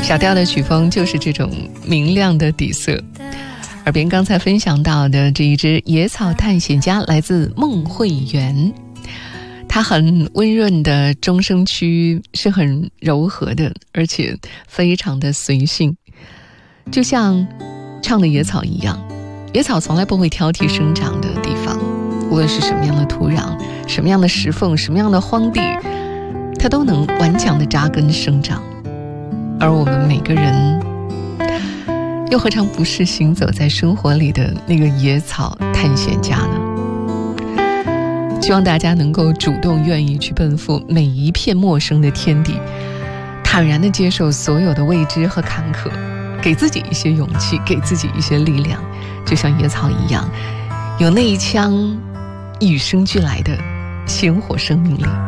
小调的曲风就是这种明亮的底色。耳边刚才分享到的这一支野草探险家来自梦慧园，它很温润的中声区是很柔和的，而且非常的随性，就像唱的野草一样。野草从来不会挑剔生长的地方，无论是什么样的土壤，什么样的石缝，什么样的荒地，它都能顽强地扎根生长。而我们每个人又何尝不是行走在生活里的那个野草探险家呢？希望大家能够主动愿意去奔赴每一片陌生的天地，坦然地接受所有的未知和坎坷，给自己一些勇气，给自己一些力量，就像野草一样，有那一腔与生俱来的鲜活生命力。